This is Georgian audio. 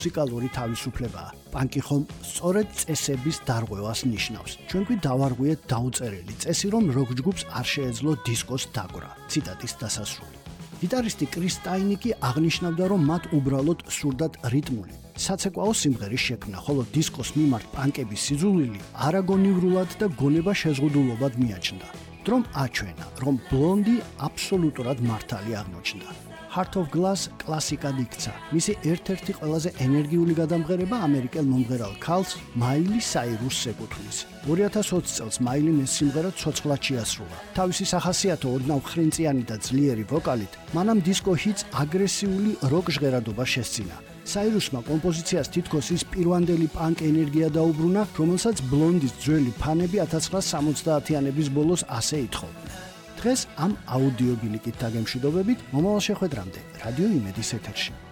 მუსიკალური თავისუფლებაა. პანკი ხომ სწორედ წესების დარღვევას ნიშნავს. ჩვენ კი დავარღვიეთ დაუწერელი წესი, რომ როკ ჯგუფს არ შეეძლო დისკოს დაკვრა. ციტატის დასასრული. გიტარისტი კრის სტაინი კი აღნიშნავდა, რომ მათ უბრალოდ სურდათ რიტმული, საცეკვაო სიმღერის შექმნა, ხოლო დისკოს მიმართ პანკების სიძულვილი არაგონივრულად და გონება შეზღუდულობად მიაჩნდა. დრომ აჩვენა, რომ ბლონდი აბსოლუტურად მართალი აღმოჩნდა. Heart of Glass კლასიკად იქცა. მისი ერთ-ერთი ყველაზე ენერგიული გადამღერება ამერიკელ მომღერალ ქალს მაილი საირუსს ეკუთვნის. 2020 წელს მაილიმ ეს სიმღერა ცოცხლად შეასრულა. თავისი სახასიათო ოდნავ ხრინწიანი და ძლიერი ვოკალით, მანამ დისკო ჰიტს აგრესიული როკ ჟღერადობა შესძინა. საირუსმა კომპოზიციას თითქოს ის პირვანდელი პანკ ენერგია დაუბრუნა, რომელსაც ბლონდის ძველი ფანები 1970-იანების ბოლოს ასე ითხოვდნენ. დღეს ამ აუდიო ბილიკით დაგემშვიდობებით, მომავალ შეხვედრამდე რადიო იმედის ეთერში.